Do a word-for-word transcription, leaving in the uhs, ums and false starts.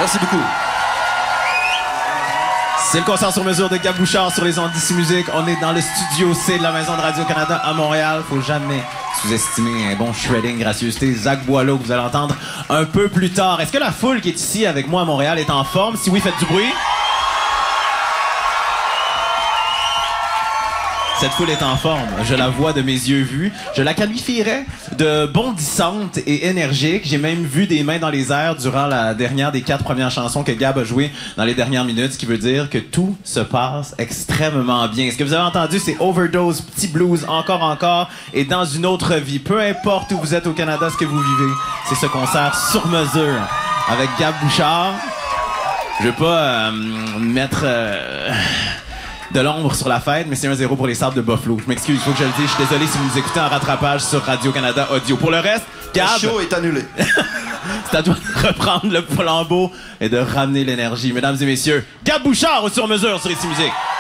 Merci beaucoup. C'est le concert sur mesure de Gab Bouchard sur les ondes d'Ici Musique. On est dans le studio C de la Maison de Radio-Canada à Montréal. Faut jamais sous-estimer un bon shredding, gracieuseté. Zach Boileau, que vous allez entendre un peu plus tard. Est-ce que la foule qui est ici avec moi à Montréal est en forme? Si oui, faites du bruit. Cette foule est en forme, je la vois de mes yeux vus. Je la qualifierais de bondissante et énergique. J'ai même vu des mains dans les airs durant la dernière des quatre premières chansons que Gab a jouées dans les dernières minutes, ce qui veut dire que tout se passe extrêmement bien. Ce que vous avez entendu, c'est Overdose, Petit Blues, Encore Encore et Dans une autre vie. Peu importe où vous êtes au Canada, ce que vous vivez, c'est ce concert sur mesure avec Gab Bouchard. Je veux pas euh, mettre... Euh... de l'ombre sur la fête, mais c'est un zéro pour les Sables de Buffalo. Je m'excuse, il faut que je le dise. Je suis désolé si vous nous écoutez en rattrapage sur Radio-Canada Audio. Pour le reste, Gab... Le show est annulé. C'est à toi de reprendre le flambeau et de ramener l'énergie. Mesdames et messieurs, Gab Bouchard au sur-mesure sur Ici Musique.